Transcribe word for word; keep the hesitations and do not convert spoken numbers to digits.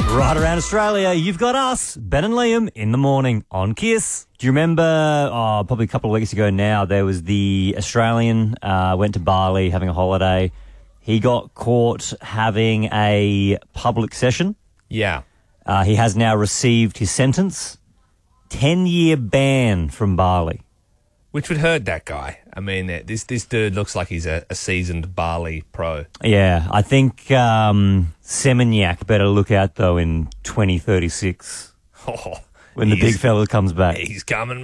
Right around Australia, you've got us, Ben and Liam, in the morning on Kiss. Do you remember, oh, probably a couple of weeks ago now, there was the Australian, uh, went to Bali having a holiday. He got caught having a public session. Yeah. Uh, he has now received his sentence. ten-year ban from Bali. Which would hurt that guy. I mean, uh, this this dude looks like he's a, a seasoned Bali pro. Yeah, I think um, Seminyak better look out, though, in twenty thirty-six Oh, when the big fella comes back. He's coming